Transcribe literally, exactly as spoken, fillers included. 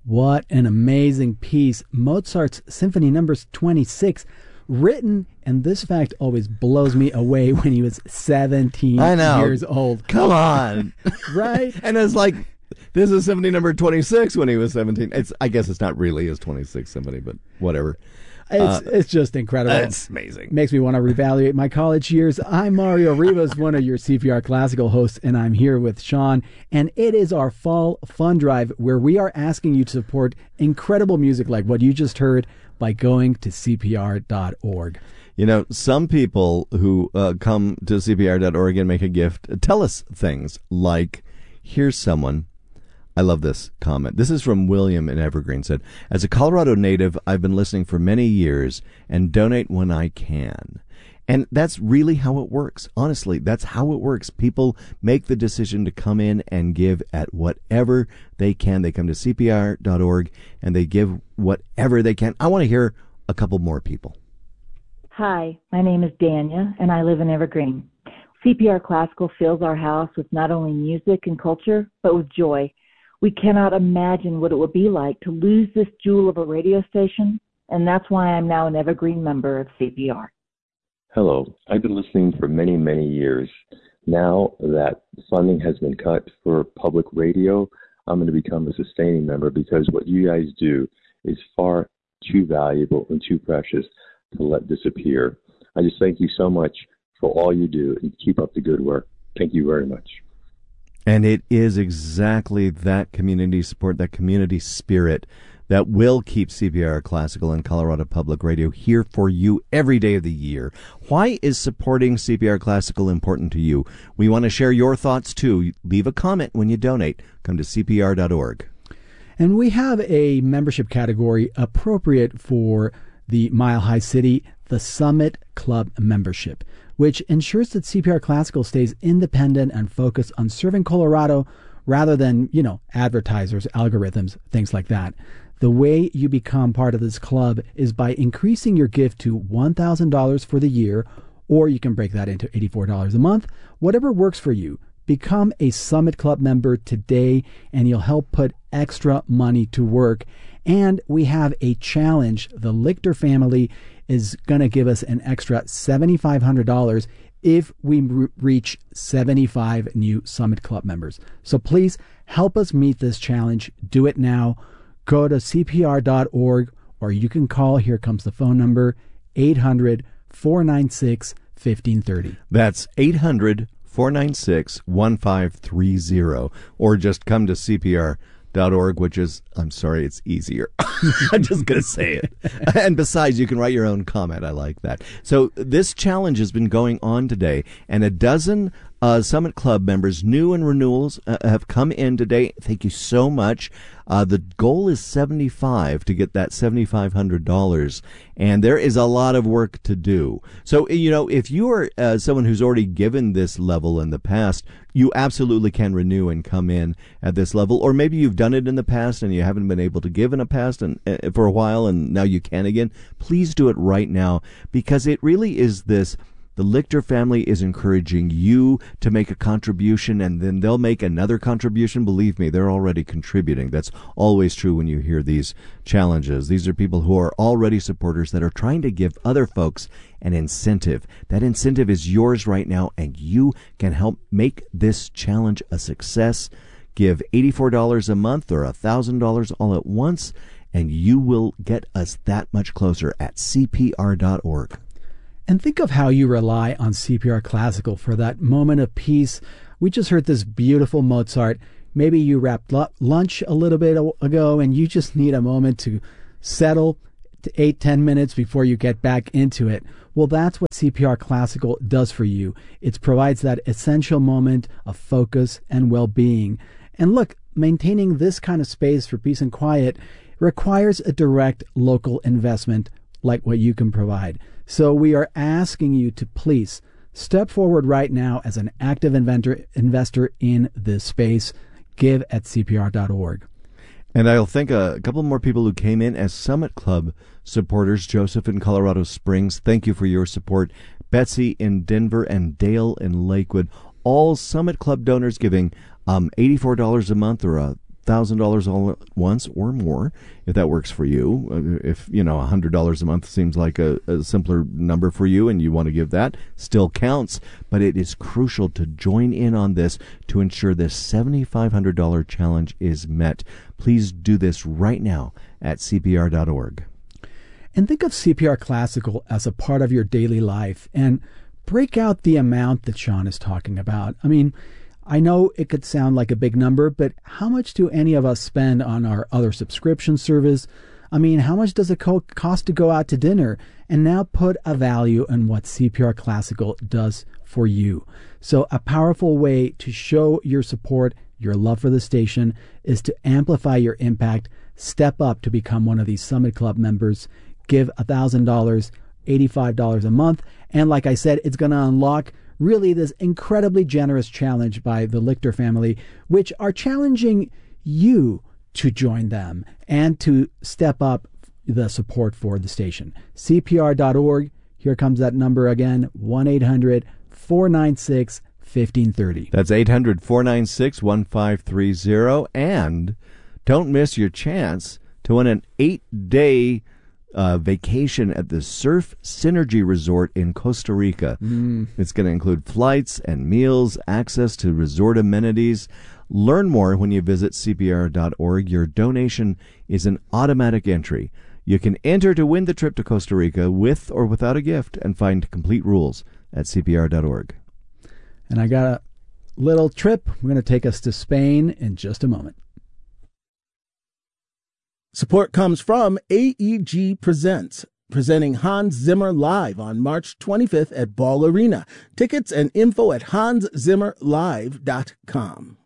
What an amazing piece. Mozart's Symphony Number twenty-six, written, and this fact always blows me away, when he was seventeen I know. years old. Come on. Right? And it's like, this is Symphony Number twenty-six when he was seventeen. It's I guess it's not really his twenty-sixth symphony, but whatever. It's, Uh, it's just incredible. It's amazing. Makes me want to reevaluate my college years. I'm Mario Rivas, one of your C P R Classical hosts, and I'm here with Sean. And it is our Fall Fun Drive, where we are asking you to support incredible music like what you just heard by going to C P R dot org. You know, some people who uh, come to C P R dot org and make a gift tell us things like, here's someone. I love this comment. This is from William in Evergreen. Said, as a Colorado native, I've been listening for many years and donate when I can. And that's really how it works. Honestly, that's how it works. People make the decision to come in and give at whatever they can. They come to C P R dot org and they give whatever they can. I want to hear a couple more people. Hi, my name is Dania, and I live in Evergreen. C P R Classical fills our house with not only music and culture, but with joy. We cannot imagine what it would be like to lose this jewel of a radio station, and that's why I'm now an Evergreen member of C P R. Hello. I've been listening for many, many years. Now that funding has been cut for public radio, I'm going to become a sustaining member, because what you guys do is far too valuable and too precious to let disappear. I just thank you so much for all you do, and keep up the good work. Thank you very much. And it is exactly that community support, that community spirit that will keep C P R Classical and Colorado Public Radio here for you every day of the year. Why is supporting C P R Classical important to you? We want to share your thoughts too. Leave a comment when you donate. Come to C P R dot org. And we have a membership category appropriate for the Mile High City, the Summit Club membership, which ensures that C P R Classical stays independent and focused on serving Colorado rather than, you know, advertisers, algorithms, things like that. The way you become part of this club is by increasing your gift to one thousand dollars for the year, or you can break that into eighty-four dollars a month, whatever works for you. Become a Summit Club member today, and you'll help put extra money to work. And we have a challenge. The Lichter family is going to give us an extra seven thousand five hundred dollars if we re- reach seventy-five new Summit Club members. So please help us meet this challenge. Do it now. Go to C P R dot org, or you can call, here comes the phone number, eight hundred, four nine six, one five three zero. That's eight hundred, four nine six, one five three zero. Or just come to C P R dot org, which is, I'm sorry, it's easier. I'm just going to say it. And besides, you can write your own comment. I like that. So this challenge has been going on today, and a dozen uh, Summit Club members, new and renewals, uh, have come in today. Thank you so much. Uh, the goal is seventy-five to get that seven thousand five hundred dollars, and there is a lot of work to do. So, you know, if you are uh, someone who's already given this level in the past, you absolutely can renew and come in at this level. Or maybe you've done it in the past and you haven't been able to give in the past and uh, for a while, and now you can again. Please do it right now, because it really is this. The Lichter family is encouraging you to make a contribution, and then they'll make another contribution. Believe me, they're already contributing. That's always true when you hear these challenges. These are people who are already supporters that are trying to give other folks an incentive. That incentive is yours right now, and you can help make this challenge a success. Give eighty-four dollars a month or one thousand dollars all at once, and you will get us that much closer at C P R dot org. And think of how you rely on C P R Classical for that moment of peace. We just heard this beautiful Mozart. Maybe you wrapped l- lunch a little bit ago and you just need a moment to settle to eight, ten minutes before you get back into it. Well, that's what C P R Classical does for you. It provides that essential moment of focus and well-being. And look, maintaining this kind of space for peace and quiet requires a direct local investment like what you can provide. So we are asking you to please step forward right now as an active inventor, investor in this space. Give at C P R dot org. And I'll thank a, a couple more people who came in as Summit Club supporters. Joseph in Colorado Springs, thank you for your support. Betsy in Denver and Dale in Lakewood. All Summit Club donors giving um, eighty-four dollars a month or a thousand dollars all at once or more, if that works for you. If, you know, one hundred dollars a month seems like a, a simpler number for you and you want to give that, still counts. But it is crucial to join in on this to ensure this seven thousand five hundred dollars challenge is met. Please do this right now at C P R dot org. And think of C P R Classical as a part of your daily life and break out the amount that Sean is talking about. I mean, I know it could sound like a big number, but how much do any of us spend on our other subscription service? I mean, how much does it co- cost to go out to dinner? And now put a value on what C P R Classical does for you. So a powerful way to show your support, your love for the station, is to amplify your impact. Step up to become one of these Summit Club members. Give one thousand dollars, eighty-five dollars a month. And like I said, it's going to unlock really this incredibly generous challenge by the Lichter family, which are challenging you to join them and to step up the support for the station. C P R dot org. Here comes that number again, one eight hundred, four nine six, one five three zero. That's eight hundred, four nine six, one five three zero. And don't miss your chance to win an eight-day Uh, vacation at the Surf Synergy Resort in Costa Rica. Mm. It's going to include flights and meals, access to resort amenities. Learn more when you visit C P R dot org. Your donation is an automatic entry. You can enter to win the trip to Costa Rica with or without a gift and find complete rules at C P R dot org. And I got a little trip. We're going to take us to Spain in just a moment. Support comes from A E G Presents, presenting Hans Zimmer live on March twenty-fifth at Ball Arena. Tickets and info at hans zimmer live dot com.